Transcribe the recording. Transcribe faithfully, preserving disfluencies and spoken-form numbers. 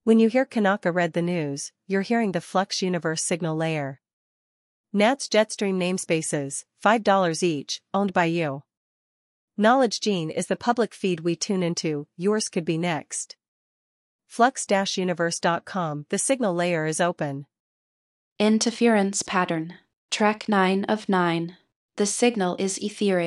When you hear Kanaka read the news, you're hearing the Flux Universe signal layer. N A T's Jetstream namespaces, five dollars each, owned by you. Knowledge Gene is the public feed we tune into, yours could be next. Flux Universe dot com, the signal layer is open. Interference pattern. Track nine of nine. The signal is ethereal.